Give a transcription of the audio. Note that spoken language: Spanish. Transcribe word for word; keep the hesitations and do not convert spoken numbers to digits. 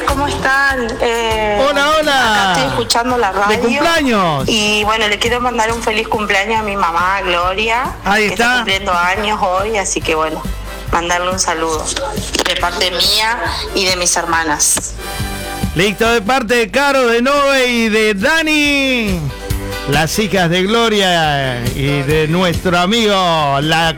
¿cómo están? Eh, hola, hola. Acá estoy escuchando la radio. ¡De cumpleaños! Y bueno, le quiero mandar un feliz cumpleaños a mi mamá, Gloria. Ahí que está. está cumpliendo años hoy, así que bueno, mandarle un saludo. De parte mía y de mis hermanas. Listo, de parte de Caro, de Nove y de Dani. Las hijas de Gloria y de nuestro amigo, la